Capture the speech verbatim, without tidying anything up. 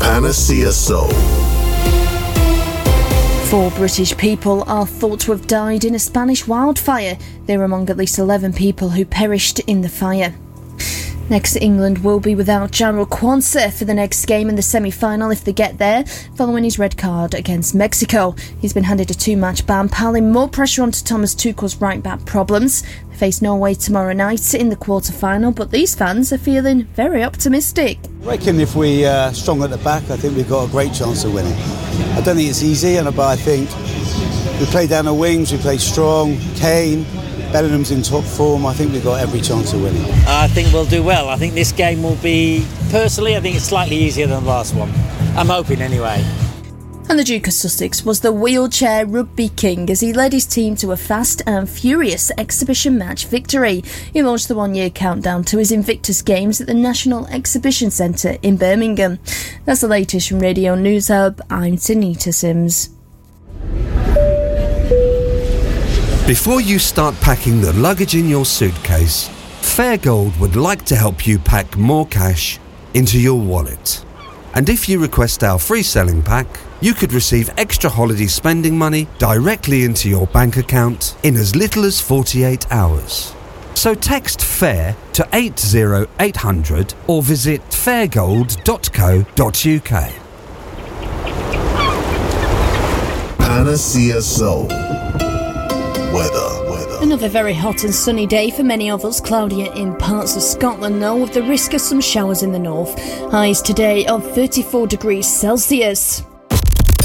Panacea Soul. Four British people are thought to have died in a Spanish wildfire. They're among at least eleven people who perished in the fire. Next, England will be without Jarrell Quansah for the next game in the semi-final if they get there, following his red card against Mexico. He's been handed a two-match ban, piling more pressure onto Thomas Tuchel's right-back problems. They face Norway tomorrow night in the quarter-final, but these fans are feeling very optimistic. I reckon if we are uh, strong at the back, I think we've got a great chance of winning. I don't think it's easy, but I think we play down the wings, we play strong. Kane, Bellingham's in top form. I think we've got every chance of winning. I think we'll do well. I think this game will be, personally, I think it's slightly easier than the last one. I'm hoping anyway. And the Duke of Sussex was the wheelchair rugby king as he led his team to a fast and furious exhibition match victory. He launched the one-year countdown to his Invictus Games at the National Exhibition Centre in Birmingham. That's the latest from Radio News Hub. I'm Tanita Sims. Before you start packing the luggage in your suitcase, Fairgold would like to help you pack more cash into your wallet. And if you request our free selling pack, you could receive extra holiday spending money directly into your bank account in as little as forty-eight hours. So text FAIR to eight zero eight hundred or visit fairgold dot co dot uk. Panacea Soul. Weather, weather. Another very hot and sunny day for many of us. Cloudier in parts of Scotland though, with the risk of some showers in the north. Highs today of thirty-four degrees Celsius.